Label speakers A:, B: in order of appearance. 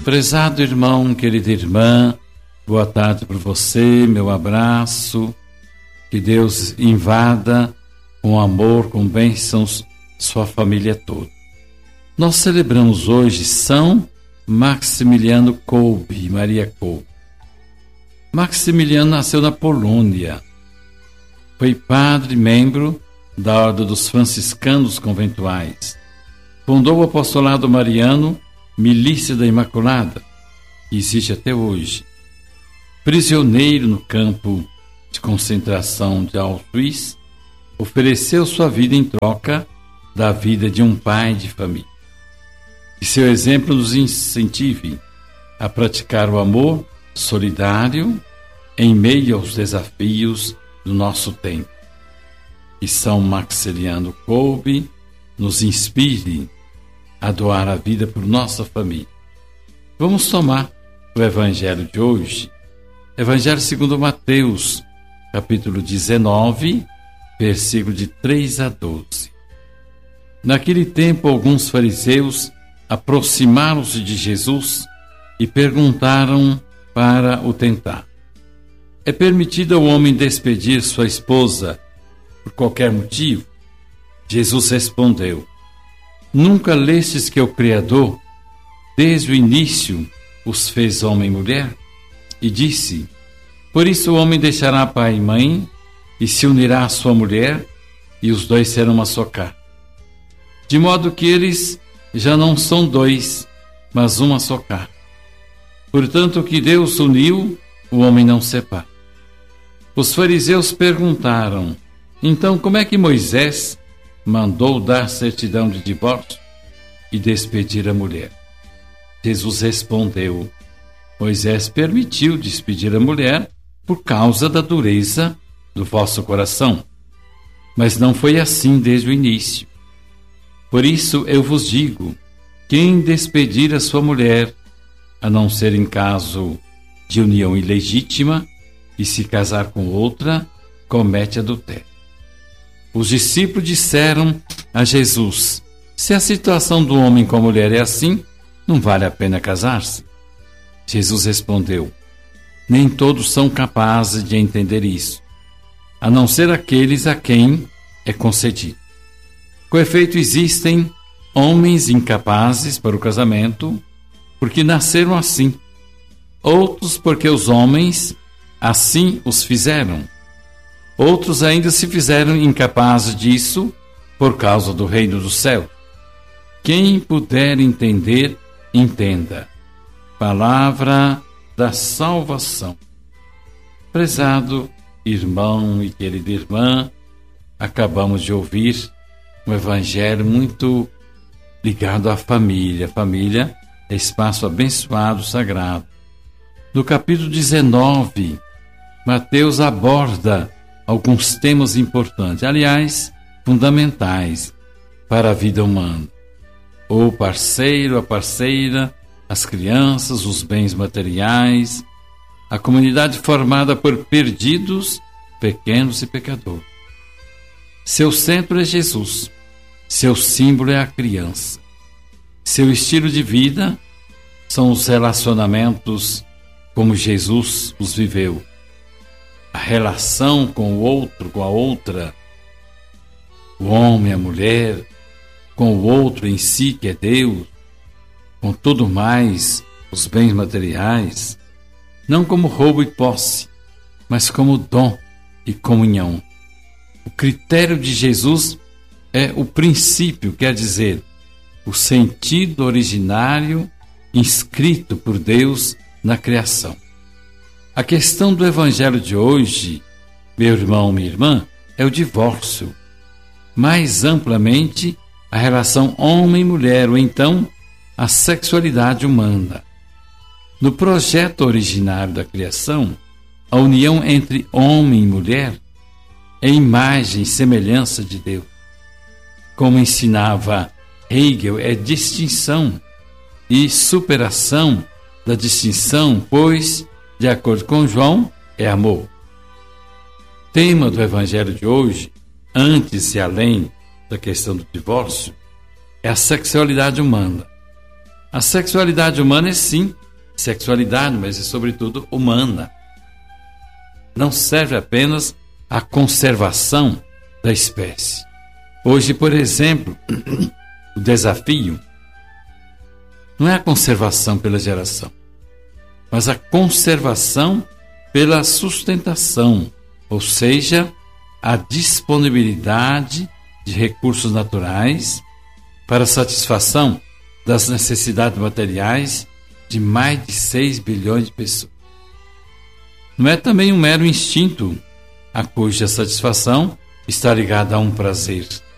A: Prezado irmão, querida irmã, boa tarde para você, meu abraço. Que Deus invada com amor, com bênçãos, sua família toda. Nós celebramos hoje São Maximiliano Kolbe, Maria Kolbe. Maximiliano nasceu na Polônia. Foi padre, membro da Ordem dos Franciscanos Conventuais. Fundou o apostolado mariano Milícia da Imaculada, que existe até hoje. Prisioneiro no campo de concentração de Auschwitz, ofereceu sua vida em troca da vida de um pai de família. Que seu exemplo nos incentive a praticar o amor solidário em meio aos desafios do nosso tempo. Que São Maximiliano Kolbe nos inspire a doar a vida por nossa família. Vamos tomar o Evangelho de hoje, Evangelho segundo Mateus, capítulo 19, versículo de 3 a 12. Naquele tempo, alguns fariseus aproximaram-se de Jesus e perguntaram para o tentar: é permitido ao homem despedir sua esposa por qualquer motivo? Jesus respondeu: nunca lestes que o Criador, desde o início, os fez homem e mulher? E disse: por isso o homem deixará pai e mãe, e se unirá à sua mulher, e os dois serão uma só carne. De modo que eles já não são dois, mas uma só carne. Portanto, o que Deus uniu, o homem não separa. Os fariseus perguntaram: então como é que Moisés mandou dar certidão de divórcio e despedir a mulher? Jesus respondeu: Moisés permitiu despedir a mulher por causa da dureza do vosso coração, mas não foi assim desde o início. Por isso eu vos digo: quem despedir a sua mulher, a não ser em caso de união ilegítima, e se casar com outra, comete adultério. Os discípulos disseram a Jesus: se a situação do homem com a mulher é assim, não vale a pena casar-se. Jesus respondeu: nem todos são capazes de entender isso, a não ser aqueles a quem é concedido. Com efeito, existem homens incapazes para o casamento, porque nasceram assim. Outros porque os homens assim os fizeram. Outros ainda se fizeram incapazes disso por causa do reino do céu. Quem puder entender, entenda. Palavra da salvação. Prezado irmão e querida irmã, acabamos de ouvir um evangelho muito ligado à família. Família é espaço abençoado, sagrado. No capítulo 19, Mateus aborda alguns temas importantes, aliás, fundamentais para a vida humana. O parceiro, a parceira, as crianças, os bens materiais, a comunidade formada por perdidos, pequenos e pecadores. Seu centro é Jesus, seu símbolo é a criança. Seu estilo de vida são os relacionamentos como Jesus os viveu. A relação com o outro, com a outra, o homem, a mulher, com o outro em si, que é Deus, com tudo mais, os bens materiais, não como roubo e posse, mas como dom e comunhão. O critério de Jesus é o princípio, quer dizer, o sentido originário inscrito por Deus na criação. A questão do evangelho de hoje, meu irmão, minha irmã, é o divórcio. Mais amplamente, a relação homem-mulher, ou então a sexualidade humana. No projeto originário da criação, a união entre homem e mulher é imagem e semelhança de Deus. Como ensinava Hegel, é distinção e superação da distinção, pois, de acordo com João, é amor. Tema do evangelho de hoje, antes e além da questão do divórcio, é a sexualidade humana. A sexualidade humana é sim sexualidade, mas é sobretudo humana. Não serve apenas à conservação da espécie. Hoje, por exemplo, o desafio não é a conservação pela geração, mas a conservação pela sustentação, ou seja, a disponibilidade de recursos naturais para a satisfação das necessidades materiais de mais de 6 bilhões de pessoas. Não é também um mero instinto a cuja satisfação está ligada a um prazer.